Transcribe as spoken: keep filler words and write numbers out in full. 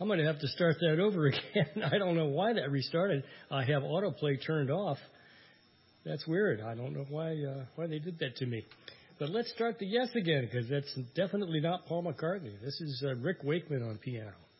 I'm going to have to start that over again. I don't know why that restarted. I have autoplay turned off. That's weird. I don't know why uh, why they did that to me. But let's start the yes again, because that's definitely not Paul McCartney. This is uh, Rick Wakeman on piano.